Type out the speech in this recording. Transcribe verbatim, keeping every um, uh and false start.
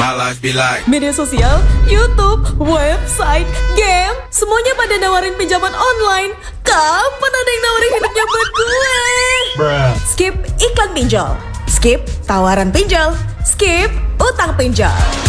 My life be like Media sosial, YouTube, website, game, semuanya pada nawarin pinjaman online. Kapan ada yang nawarin hidupnya buat gue? Bruh. Skip iklan pinjol, skip tawaran pinjol, skip utang pinjol.